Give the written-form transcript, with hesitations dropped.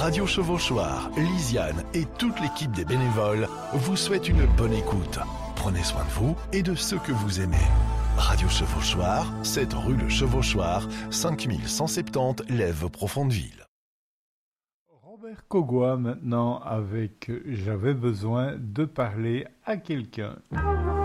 Radio Chevauchoir, Lisiane et toute l'équipe des bénévoles vous souhaitent une bonne écoute. Prenez soin de vous et de ceux que vous aimez. Radio Chevauchoir, 7 rue Le Chevauchoir, 5170 Lèves-Profondeville. Robert Cogua maintenant avec J'avais besoin de parler à quelqu'un.